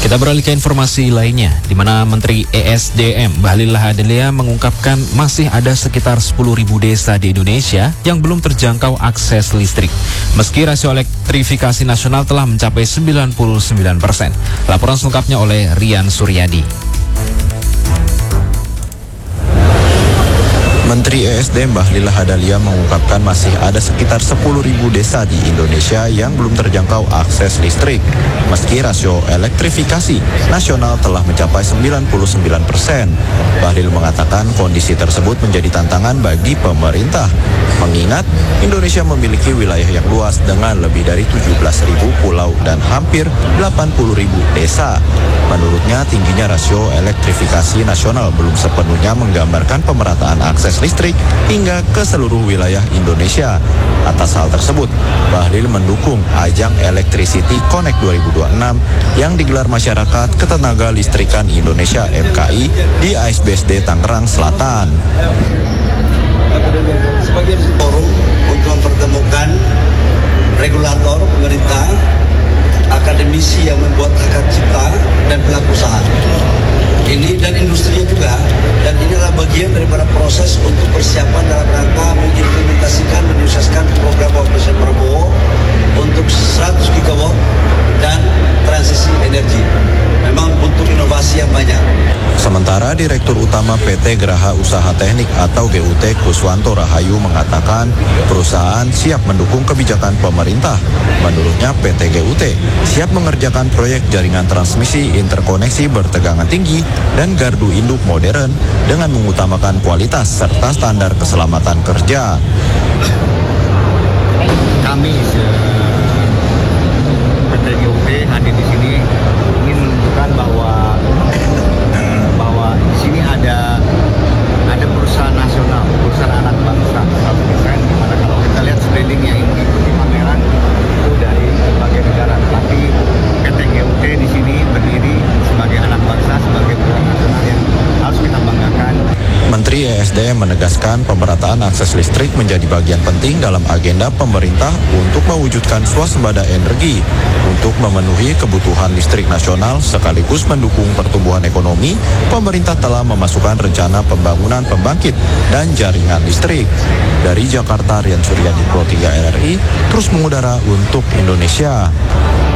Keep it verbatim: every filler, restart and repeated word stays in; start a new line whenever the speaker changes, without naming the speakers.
Kita beralih ke informasi lainnya, di mana Menteri E S D M Bahlil Lahadalia mengungkapkan masih ada sekitar sepuluh ribu desa di Indonesia yang belum terjangkau akses listrik. Meski rasio elektrifikasi nasional telah mencapai sembilan puluh sembilan persen. Laporan selengkapnya oleh Rian Suryadi.
Menteri E S D M Bahlil Lahadalia mengungkapkan masih ada sekitar sepuluh ribu desa di Indonesia yang belum terjangkau akses listrik. Meski rasio elektrifikasi nasional telah mencapai sembilan puluh sembilan persen. Bahlil mengatakan kondisi tersebut menjadi tantangan bagi pemerintah. Mengingat Indonesia memiliki wilayah yang luas dengan lebih dari tujuh belas ribu pulau dan hampir delapan puluh ribu desa. Menurutnya tingginya rasio elektrifikasi nasional belum sepenuhnya menggambarkan pemerataan akses listrik hingga ke seluruh wilayah Indonesia. Atas hal tersebut, Bahlil mendukung ajang Electricity Connect dua ribu dua puluh enam yang digelar Masyarakat Ketenaga Listrikan Indonesia M K I di A S B S D Tangerang Selatan.
Sebagai forum untuk mempertemukan regulator, pemerintah, akademisi yang membuat akar cipta dan pelaku usaha. Ini dan industrinya juga, dan ini adalah bagian daripada proses untuk persiapan dalam rangka mengimplementasikan, menyukseskan program Bapak Presiden Prabowo untuk seratus gigawatt dan transisi energi. Memang butuh inovasi yang banyak.
Sementara Direktur Utama P T Geraha Usaha Teknik atau G U T Kuswanto Rahayu mengatakan perusahaan siap mendukung kebijakan pemerintah. Menurutnya P T G U T siap mengerjakan proyek jaringan transmisi interkoneksi bertegangan tinggi dan gardu induk modern dengan mengutamakan kualitas serta standar keselamatan kerja.
Kami P T G U T hadir di sini ingin menunjukkan bahwa bahwa di sini ada ada perusahaan nasional, perusahaan anak bangsa satu persen, di mana kalau kita lihat spending yang mengikuti pameran itu dari berbagai negara, tapi P T G U T di sini berdiri sebagai anak bangsa, sebagai perusahaan nasional yang harus kita banggakan.
Menteri E S D M menegaskan pemerataan akses listrik menjadi bagian penting dalam agenda pemerintah untuk mewujudkan swasembada energi. Untuk memenuhi kebutuhan listrik nasional sekaligus mendukung pertumbuhan ekonomi, pemerintah telah memasukkan rencana pembangunan pembangkit dan jaringan listrik. Dari Jakarta, Rian Suryadi, Pro tiga R R I, terus mengudara untuk Indonesia.